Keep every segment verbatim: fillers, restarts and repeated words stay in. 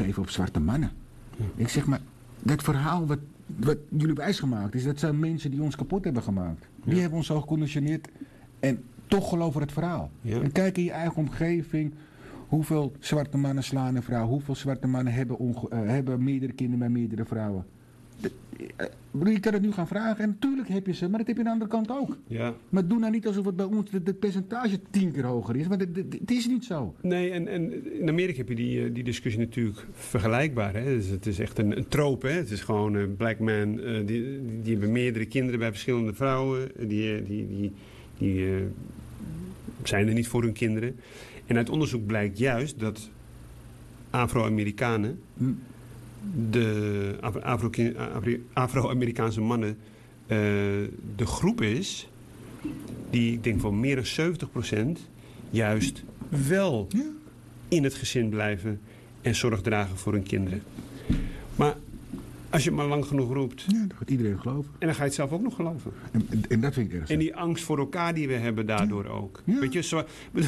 afgeven op zwarte mannen. Ja. Ik zeg maar, dat verhaal wat, wat jullie wijsgemaakt is, dat zijn mensen die ons kapot hebben gemaakt. Die ja. hebben ons zo geconditioneerd en toch geloven het verhaal. Ja. En kijk in je eigen omgeving, hoeveel zwarte mannen slaan een vrouw, hoeveel zwarte mannen hebben, onge- uh, hebben meerdere kinderen met meerdere vrouwen. De, uh, je kan het nu gaan vragen en natuurlijk heb je ze, maar dat heb je aan de andere kant ook. Ja. Maar doe nou niet alsof het bij ons het percentage tien keer hoger is, want het, het, het is niet zo. Nee, en, en in Amerika heb je die, die discussie natuurlijk vergelijkbaar. Hè? Dus het is echt een, een trope. Hè? Het is gewoon een black man, uh, die, die hebben meerdere kinderen bij verschillende vrouwen. Die, die, die, die uh, zijn er niet voor hun kinderen. En uit onderzoek blijkt juist dat Afro-Amerikanen, de Afro, Afro-Amerikaanse mannen, uh, de groep is die, ik denk van meer dan zeventig procent juist wel ja. in het gezin blijven en zorg dragen voor hun kinderen. Maar als je het maar lang genoeg roept, ja, dan gaat iedereen geloven. En dan ga je het zelf ook nog geloven. En, en, en dat vind ik erg. En die angst voor elkaar die we hebben daardoor ja. ook. Ja. Weet je, zo,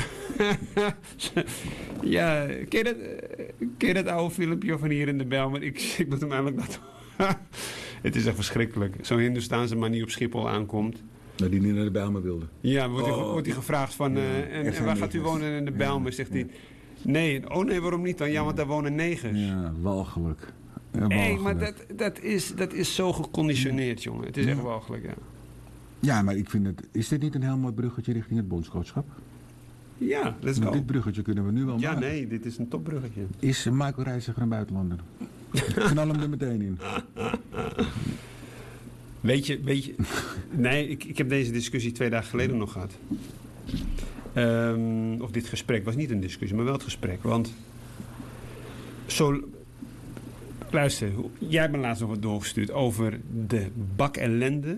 ja, ken je, dat, ken je dat oude filmpje van hier in de Bijlmer? Ik, ik moet hem eigenlijk dat. Het is echt verschrikkelijk. Zo'n Hindoestaanse man die op Schiphol aankomt. Nou, die niet naar de Bijlmer wilde. Ja, wordt hij oh. wordt gevraagd van, ja, uh, en, en waar gaat u wonen in de Bijlmer? Zegt hij, nee, oh nee, waarom niet dan? Ja, want daar wonen negers. Ja, walgelijk. Ja, nee, maar dat, dat, is, dat is zo geconditioneerd, jongen. Het is ja. echt walgelijk, ja. Ja, maar ik vind het... Is dit niet een heel mooi bruggetje richting het bondscoachschap? Ja, let's Met go. Dit bruggetje kunnen we nu wel ja, maken. Ja, nee, dit is een topbruggetje. Is Michael Reiziger een buitenlander? Knal hem er meteen in. Weet je, weet je... Nee, ik, ik heb deze discussie twee dagen geleden nog gehad. Um, of dit gesprek was niet een discussie, maar wel het gesprek. Want... Zo... Luister, jij hebt me laatst nog wat doorgestuurd over de bak ellende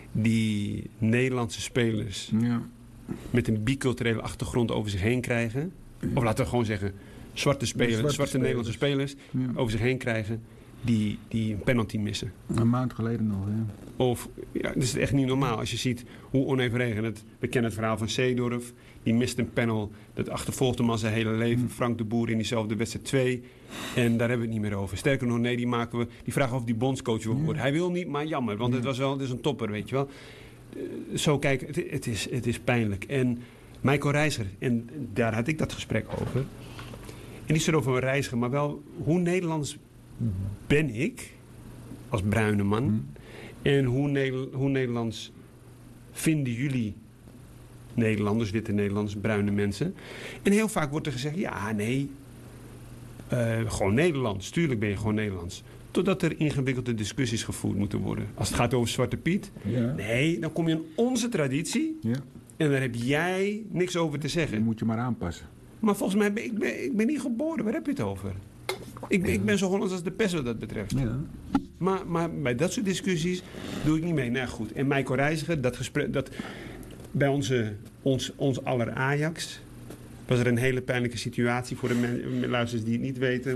die Nederlandse spelers ja. met een biculturele achtergrond over zich heen krijgen. Ja. Of laten we gewoon zeggen, zwarte spelers, zwarte, zwarte spelers. Nederlandse spelers ja. over zich heen krijgen die, die een penalty missen. Een maand geleden nog, ja. Of, ja, dat is echt niet normaal als je ziet hoe onevenredig het. We kennen het verhaal van Seedorf. Die mist een panel. Dat achtervolgt hem al zijn hele leven. Frank de Boer in diezelfde wedstrijd twee. En daar hebben we het niet meer over. Sterker nog, nee, die maken we. Die vragen of die bondscoach wil worden. Ja. Hij wil niet, maar jammer. Want ja. het was wel, het is een topper, weet je wel. Uh, zo, kijk, het, het, is, het is pijnlijk. En Michael Reiziger, en daar had ik dat gesprek over. En niet zo over Reiziger, maar wel hoe Nederlands ben ik als bruine man. Hmm. En hoe, ne- hoe Nederlands vinden jullie Nederlanders, witte Nederlanders, bruine mensen. En heel vaak wordt er gezegd, ja, nee, uh, gewoon Nederlands. Tuurlijk ben je gewoon Nederlands. Totdat er ingewikkelde discussies gevoerd moeten worden. Als het gaat over Zwarte Piet. Ja. Nee, dan kom je in onze traditie. Ja. En daar heb jij niks over te zeggen. Dan moet je maar aanpassen. Maar volgens mij, ben ik, ben, ik ben niet geboren. Waar heb je het over? Ik, ja. ik ben zo Hollands als de pest wat dat betreft. Ja. Maar, maar bij dat soort discussies doe ik niet mee. Nou goed, en Michael Reiziger, dat gesprek, dat bij onze, ons, ons aller Ajax was er een hele pijnlijke situatie voor de men, luisteraars die het niet weten.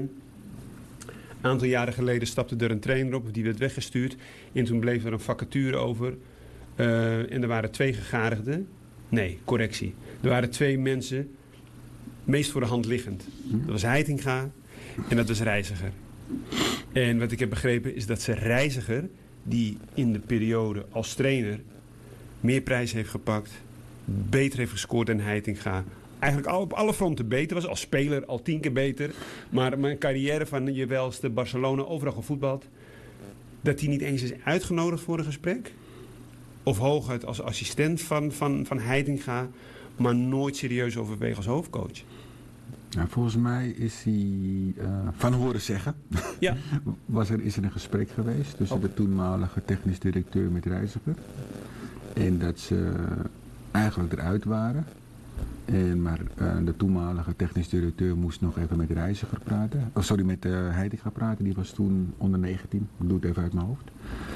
Een aantal jaren geleden stapte er een trainer op, die werd weggestuurd. En toen bleef er een vacature over. Uh, en er waren twee gegadigden. Nee, correctie. Er waren twee mensen, meest voor de hand liggend. Dat was Heitinga en dat was Reiziger. En wat ik heb begrepen is dat ze Reiziger, die in de periode als trainer meer prijs heeft gepakt, beter heeft gescoord dan Heitinga. Eigenlijk al, op alle fronten beter was. Als speler al tien keer beter. Maar mijn carrière van je welste Barcelona overal gevoetbald. Dat hij niet eens is uitgenodigd voor een gesprek. Of hooguit als assistent van, van, van Heitinga. Maar nooit serieus overwegen als hoofdcoach. Nou, volgens mij is hij uh, van horen zeggen. Ja. Was er, is er een gesprek geweest tussen oh. de toenmalige technisch directeur met Reiziger. En dat ze eigenlijk eruit waren. En, maar uh, de toenmalige technisch directeur moest nog even met Reiziger praten. Oh, sorry, met uh, Heitinga praten. Die was toen onder negentien. Ik doe het even uit mijn hoofd.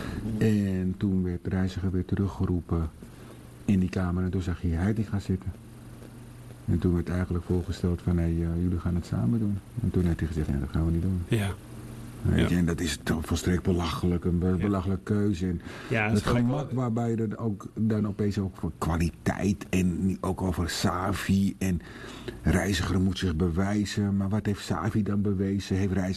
En toen werd Reiziger weer teruggeroepen in die kamer. En toen zag je Heitinga zitten. En toen werd eigenlijk voorgesteld van, hey, uh, jullie gaan het samen doen. En toen heeft hij gezegd, ja, dat gaan we niet doen. Ja. Weet je, ja. En dat is toch volstrekt belachelijk, een be- belachelijke keuze. En ja, het gemak wel... waarbij er ook dan opeens ook voor kwaliteit en ook over Xavi en Reiziger moet zich bewijzen. Maar wat heeft Xavi dan bewezen? Heeft Reiziger